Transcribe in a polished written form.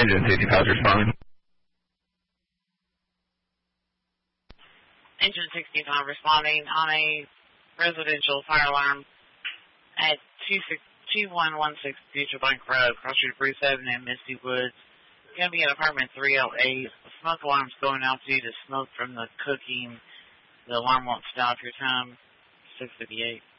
Engine 65 responding. Engine 65 responding on a residential fire alarm at 2116 Future Bank Road, Cross Street Bruce Avenue, Misty Woods. It's going to be at apartment 308. The smoke alarm's going out due to smoke from the cooking. The alarm won't stop. Your time, 6:58.